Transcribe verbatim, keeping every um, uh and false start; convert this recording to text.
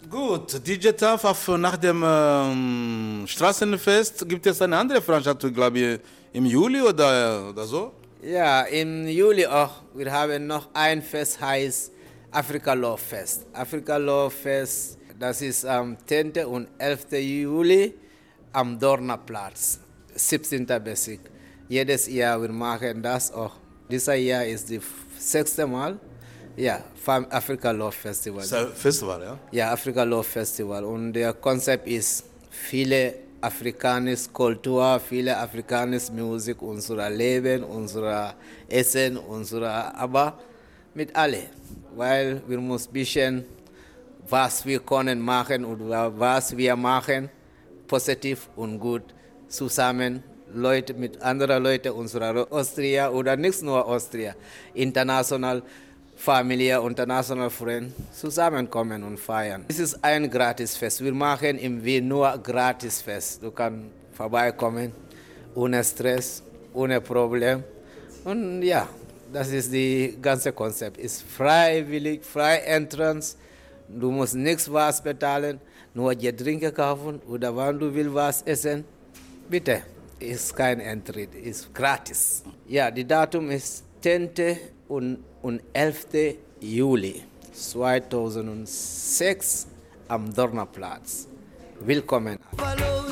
Gut, D J Taf, auf, nach dem ähm, Straßenfest gibt es eine andere Veranstaltung, glaube ich, im Juli oder, oder so? Ja, im Juli auch. Wir haben noch ein Fest, heißt Afrika Love Fest. Afrika Love Fest, das ist am zehnten und elften Juli am Dornerplatz, siebzehnten Bezirk. Jedes Jahr wir machen das auch. Dieses Jahr ist das sechste Mal. Ja, Afrika Love Festival. Festival, ja? Ja, Afrika Love Festival. Und der Konzept ist viele afrikanische Kultur, viele afrikanische Musik, unser Leben, unser Essen, unser, aber mit alle, weil wir müssen ein bisschen, was wir können machen und was wir machen, positiv und gut zusammen. Leute mit anderen Leuten unserer Austria oder nicht nur Austria, international Familie, international Freunde zusammenkommen und feiern. Es ist ein Gratisfest. Wir machen im Wien nur Gratisfest. Du kannst vorbeikommen, ohne Stress, ohne Problem. Und ja, das ist das ganze Konzept. Es ist freiwillig, frei Entrance. Du musst nichts was bezahlen, nur Getränke kaufen oder wenn du willst was essen, bitte. Ist kein Eintritt, ist gratis. Ja, das Datum ist zehnten und elften Juli zweitausendsechs am Dornerplatz. Willkommen.